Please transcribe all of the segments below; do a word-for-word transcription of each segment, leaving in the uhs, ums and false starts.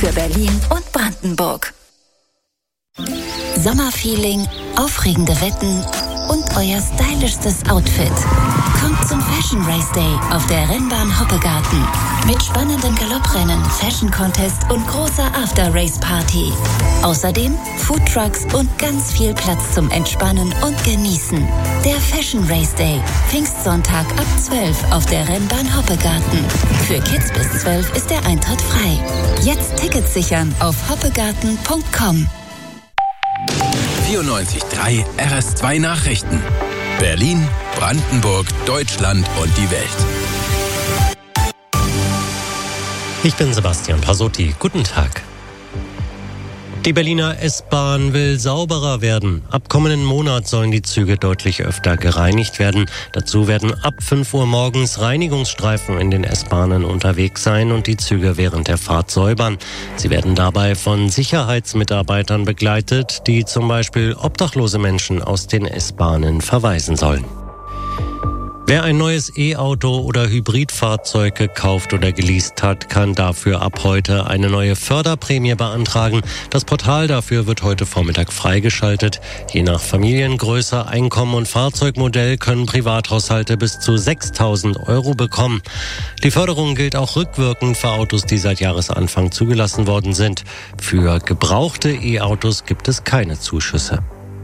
für Berlin und Brandenburg. Sommerfeeling, aufregende Wetten und euer stylischstes Outfit. Kommt zum Fashion Race Day auf der Rennbahn Hoppegarten. Mit spannenden Galopprennen, Fashion Contest und großer After-Race-Party. Außerdem Foodtrucks und ganz viel Platz zum Entspannen und Genießen. Der Fashion Race Day, Pfingstsonntag ab zwölf auf der Rennbahn Hoppegarten. Für Kids bis zwölf ist der Eintritt frei. Jetzt Tickets sichern auf hoppegarten punkt com. vierundneunzig Komma drei R S zwei Nachrichten. Berlin, Brandenburg, Deutschland und die Welt. Ich bin Sebastian Pasotti. Guten Tag. Die Berliner S-Bahn will sauberer werden. Ab kommenden Monat sollen die Züge deutlich öfter gereinigt werden. Dazu werden ab fünf Uhr morgens Reinigungsstreifen in den S-Bahnen unterwegs sein und die Züge während der Fahrt säubern. Sie werden dabei von Sicherheitsmitarbeitern begleitet, die zum Beispiel obdachlose Menschen aus den S-Bahnen verweisen sollen. Wer ein neues E-Auto oder Hybridfahrzeug gekauft oder geleast hat, kann dafür ab heute eine neue Förderprämie beantragen. Das Portal dafür wird heute Vormittag freigeschaltet. Je nach Familiengröße, Einkommen und Fahrzeugmodell können Privathaushalte bis zu sechstausend Euro bekommen. Die Förderung gilt auch rückwirkend für Autos, die seit Jahresanfang zugelassen worden sind. Für gebrauchte E-Autos gibt es keine Zuschüsse.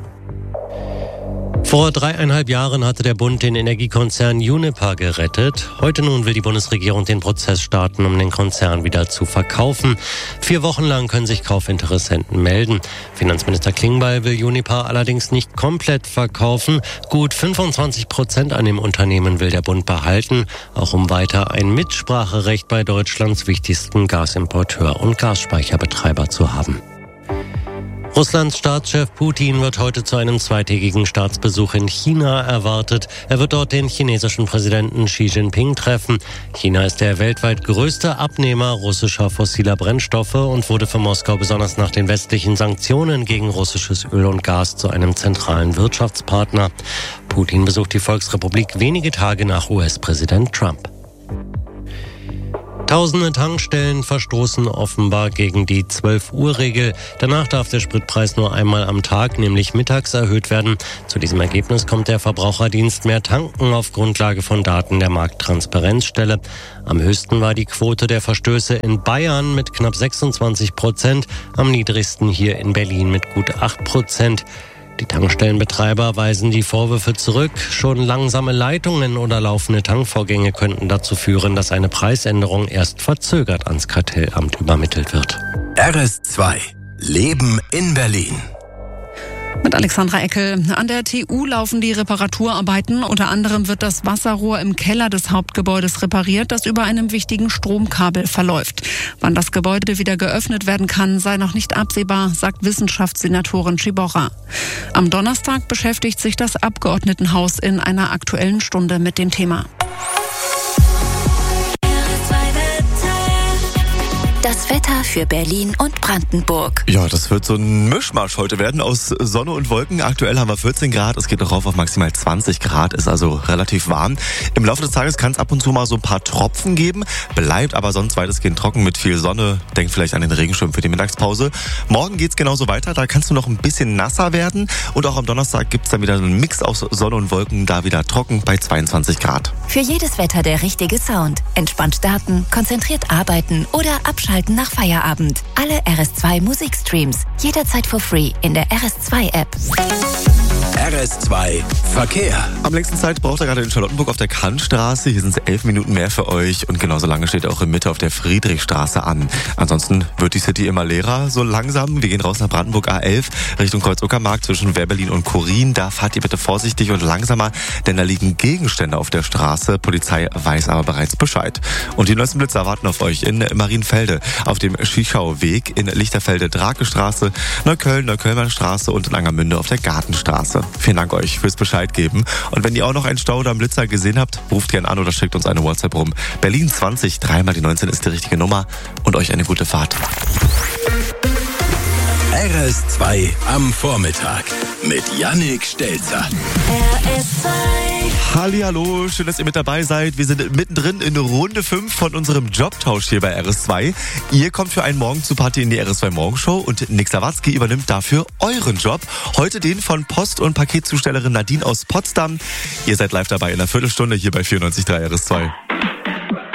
Vor dreieinhalb Jahren hatte der Bund den Energiekonzern Uniper gerettet. Heute nun will die Bundesregierung den Prozess starten, um den Konzern wieder zu verkaufen. Vier Wochen lang können sich Kaufinteressenten melden. Finanzminister Klingbeil will Uniper allerdings nicht komplett verkaufen. Gut fünfundzwanzig Prozent an dem Unternehmen will der Bund behalten, auch um weiter ein Mitspracherecht bei Deutschlands wichtigsten Gasimporteur und Gasspeicherbetreiber zu haben. Russlands Staatschef Putin wird heute zu einem zweitägigen Staatsbesuch in China erwartet. Er wird dort den chinesischen Präsidenten Xi Jinping treffen. China ist der weltweit größte Abnehmer russischer fossiler Brennstoffe und wurde für Moskau besonders nach den westlichen Sanktionen gegen russisches Öl und Gas zu einem zentralen Wirtschaftspartner. Putin besucht die Volksrepublik wenige Tage nach U S-Präsident Trump. Tausende Tankstellen verstoßen offenbar gegen die zwölf Uhr Regel. Danach darf der Spritpreis nur einmal am Tag, nämlich mittags, erhöht werden. Zu diesem Ergebnis kommt der Verbraucherdienst Mehr Tanken auf Grundlage von Daten der Markttransparenzstelle. Am höchsten war die Quote der Verstöße in Bayern mit knapp sechsundzwanzig Prozent, am niedrigsten hier in Berlin mit gut acht Prozent. Die Tankstellenbetreiber weisen die Vorwürfe zurück. Schon langsame Leitungen oder laufende Tankvorgänge könnten dazu führen, dass eine Preisänderung erst verzögert ans Kartellamt übermittelt wird. R S zwei. Leben in Berlin. Mit Alexandra Eckel. An der T U laufen die Reparaturarbeiten. Unter anderem wird das Wasserrohr im Keller des Hauptgebäudes repariert, das über einem wichtigen Stromkabel verläuft. Wann das Gebäude wieder geöffnet werden kann, sei noch nicht absehbar, sagt Wissenschaftssenatorin Ciborra. Am Donnerstag beschäftigt sich das Abgeordnetenhaus in einer Aktuellen Stunde mit dem Thema. Das Wetter für Berlin und Brandenburg. Ja, das wird so ein Mischmasch heute werden aus Sonne und Wolken. Aktuell haben wir vierzehn Grad, es geht noch rauf auf maximal zwanzig Grad, ist also relativ warm. Im Laufe des Tages kann es ab und zu mal so ein paar Tropfen geben, bleibt aber sonst weitestgehend trocken mit viel Sonne. Denk vielleicht an den Regenschirm für die Mittagspause. Morgen geht's genauso weiter, da kannst du noch ein bisschen nasser werden. Und auch am Donnerstag gibt's dann wieder einen Mix aus Sonne und Wolken, da wieder trocken bei zweiundzwanzig Grad. Für jedes Wetter der richtige Sound. Entspannt starten, konzentriert arbeiten oder abschalten nach Feierabend. Alle R S zwei Musikstreams. Jederzeit for free in der R S zwei App. R S zwei Verkehr. Am längsten Zeit braucht er gerade in Charlottenburg auf der Kantstraße. Hier sind es elf Minuten mehr für euch. Und genauso lange steht er auch in Mitte auf der Friedrichstraße an. Ansonsten wird die City immer leerer, so langsam. Wir gehen raus nach Brandenburg A elf, Richtung Kreuz-Uckermark zwischen Wehrberlin und Chorin. Da fahrt ihr bitte vorsichtig und langsamer, denn da liegen Gegenstände auf der Straße. Polizei weiß aber bereits Bescheid. Und die neuesten Blitzer warten auf euch in Marienfelde, auf dem Schischauweg, in Lichterfelde-Drakestraße, Neukölln, Neuköllnstraße und in Angermünde auf der Gartenstraße. Vielen Dank euch fürs Bescheid geben. Und wenn ihr auch noch einen Stau oder einen Blitzer gesehen habt, ruft gerne an oder schickt uns eine WhatsApp rum. Berlin zwanzig, dreimal die neunzehn ist die richtige Nummer und euch eine gute Fahrt. R R S zwei am Vormittag mit Yannick Stelzer. R S zwei. Hallihallo, schön, dass ihr mit dabei seid. Wir sind mittendrin in Runde fünf von unserem Jobtausch hier bei R S zwei. Ihr kommt für einen Morgen zu Party in die R S zwei Morgenshow und Nick Sawatzki übernimmt dafür euren Job. Heute den von Post- und Paketzustellerin Nadine aus Potsdam. Ihr seid live dabei in einer Viertelstunde hier bei vierundneunzig Komma drei R S zwei.